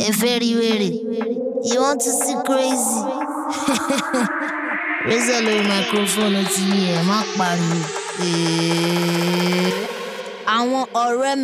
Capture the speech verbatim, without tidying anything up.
ẹ fẹ́ rí wèrè? You want to see crazy? Razor lórí microphone ti yín ẹ̀ má pariwo. Àwọn ọ̀rẹ́ mi.